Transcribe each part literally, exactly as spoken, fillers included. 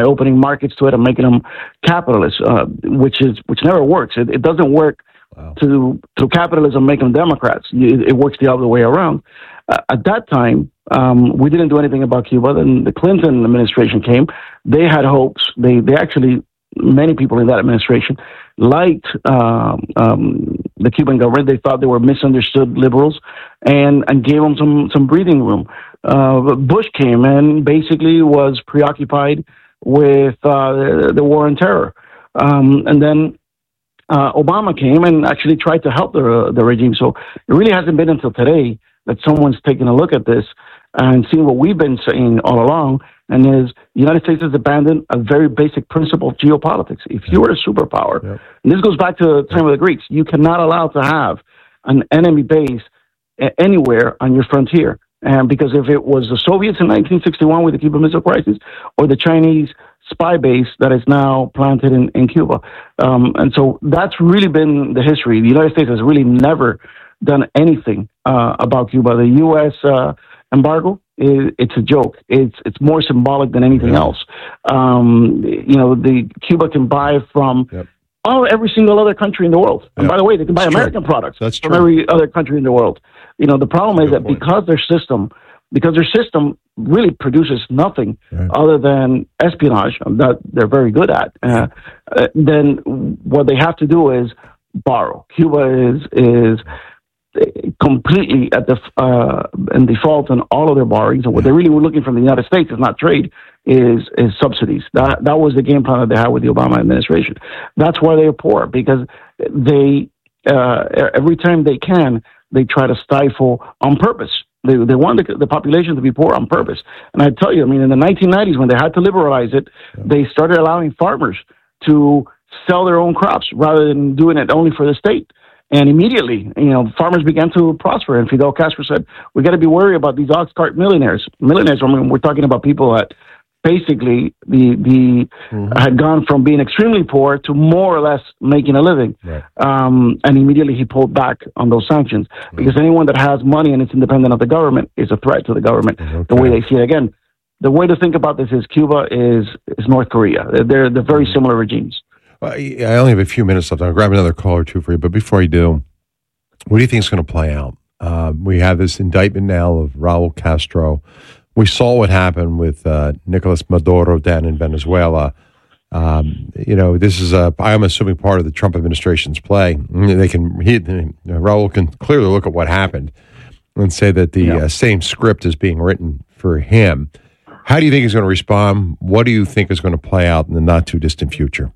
opening markets to it and making them capitalists, uh, which is which never works. It, it doesn't work wow. to through capitalism make them Democrats. It, it works the other way around. Uh, at that time, um, we didn't do anything about Cuba. Then the Clinton administration came. They had hopes. They they actually many people in that administration liked um, um, the Cuban government. They thought they were misunderstood liberals, and and gave them some some breathing room. Uh, Bush came and basically was preoccupied with uh, the, the war on terror, um, and then uh, Obama came and actually tried to help the the regime. So it really hasn't been until today that someone's taken a look at this and seen what we've been saying all along, and is the United States has abandoned a very basic principle of geopolitics. If you are a superpower, yep. and this goes back to the time of the Greeks, you cannot allow to have an enemy base anywhere on your frontier. And because if it was the Soviets in nineteen sixty-one with the Cuban Missile Crisis, or the Chinese spy base that is now planted in, in Cuba. Um, and so that's really been the history. The United States has really never done anything uh, about Cuba. The U S uh, embargo, is, it's a joke. It's it's more symbolic than anything yeah. else. Um, you know, the Cuba can buy from yep. all every single other country in the world. And yep. by the way, they can buy That's American true. products That's from true. every other country in the world. You know, the problem That's is that point. because their system, because their system really produces nothing right. other than espionage that they're very good at, uh, uh, then what they have to do is borrow. Cuba is is completely at the uh, in default on all of their borrowings, and what they really were looking from the United States is not trade, is is subsidies. That that was the game plan that they had with the Obama administration. That's why they're poor, because they uh, every time they can, they try to stifle on purpose. They they want the, the population to be poor on purpose. And I tell you, I mean, in the nineteen nineties, when they had to liberalize it, they started allowing farmers to sell their own crops rather than doing it only for the state. And immediately, you know, farmers began to prosper. And Fidel Castro said, we got to be worried about these ox cart millionaires. Millionaires, I mean, we're talking about people that basically the the mm-hmm. had gone from being extremely poor to more or less making a living. Right. Um, and immediately he pulled back on those sanctions. Right. Because anyone that has money and it's independent of the government is a threat to the government, okay. the way they see it. Again, the way to think about this is Cuba is, is North Korea. They're, they're very mm-hmm. similar regimes. Well, I only have a few minutes left. I'll grab another call or two for you. But before you do, what do you think is going to play out? Uh, we have this indictment now of Raul Castro. We saw what happened with uh, Nicolas Maduro down in Venezuela. Um, you know, this is, a, I'm assuming, part of the Trump administration's play. They can, he, Raul can clearly look at what happened and say that the yeah. uh, same script is being written for him. How do you think he's going to respond? What do you think is going to play out in the not-too-distant future?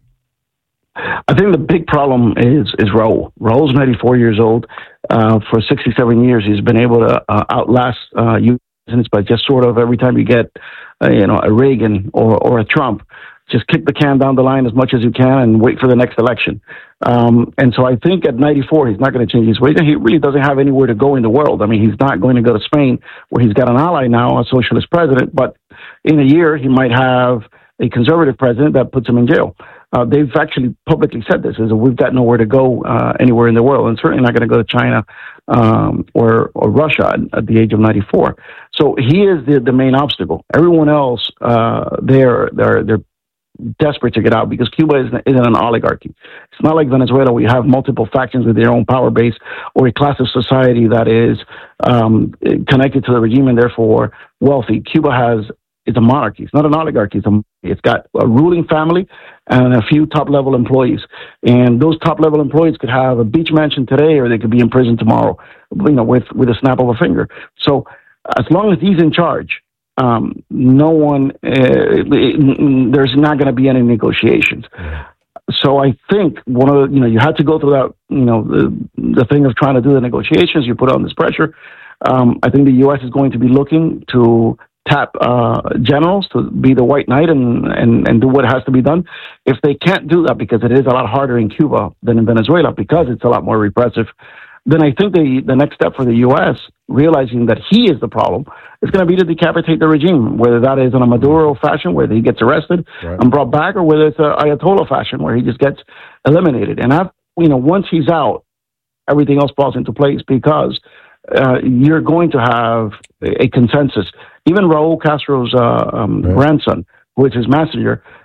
I think the big problem is is Raul. Raul's ninety-four years old. Uh, for sixty-seven years, he's been able to uh, outlast uh, you by just sort of every time you get, uh, you know, a Reagan or, or a Trump, just kick the can down the line as much as you can and wait for the next election. Um, and so I think at ninety-four, he's not going to change his ways. And he really doesn't have anywhere to go in the world. I mean, he's not going to go to Spain, where he's got an ally now, a socialist president. But in a year, he might have a conservative president that puts him in jail. Uh, they've actually publicly said this, is that we've got nowhere to go uh, anywhere in the world, and certainly not going to go to China um, or or Russia at, at the age of ninety-four. So he is the, the main obstacle. Everyone else, uh, they're they're they're desperate to get out, because Cuba isn't, isn't an oligarchy. It's not like Venezuela, where you have multiple factions with their own power base, or a class of society that is um, connected to the regime and therefore wealthy. Cuba has It's a monarchy. It's not an oligarchy. It's, a, it's got a ruling family and a few top-level employees. And those top-level employees could have a beach mansion today, or they could be in prison tomorrow, you know, with, with a snap of a finger. So as long as he's in charge, um, no one, uh, there's not going to be any negotiations. So I think one of the, you know, you had to go through that, you know, the, the thing of trying to do the negotiations. You put on this pressure. Um, I think the U S is going to be looking to tap uh, generals to be the white knight and, and, and do what has to be done. If they can't do that, because it is a lot harder in Cuba than in Venezuela, because it's a lot more repressive, then I think the, the next step for the U S, realizing that he is the problem, is going to be to decapitate the regime, whether that is in a Maduro fashion, where he gets arrested right. and brought back, or whether it's an Ayatollah fashion, where he just gets eliminated. And I've, you know, once he's out, everything else falls into place, because uh, you're going to have a, a consensus. Even Raul Castro's uh, um, right. grandson, who is his messenger,